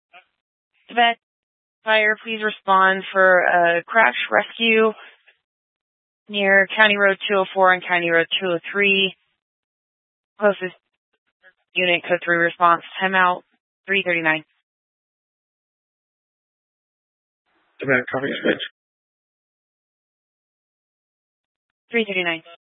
Quebec Fire, please respond for a crash rescue near County Road 204 and County Road 203. Closest unit, code 3 response. Timeout 339. Quebec, copy, switch. 339.